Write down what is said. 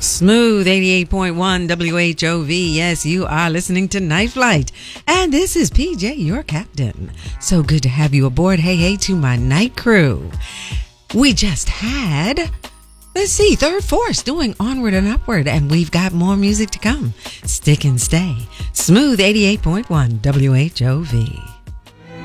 Smooth 88.1 WHOV. Yes, you are listening to Night Flight. And this is PJ, your captain. So good to have you aboard. Hey to my night crew. We just had, Third Force doing Onward and Upward. And we've got more music to come. Stick and stay. Smooth 88.1 WHOV.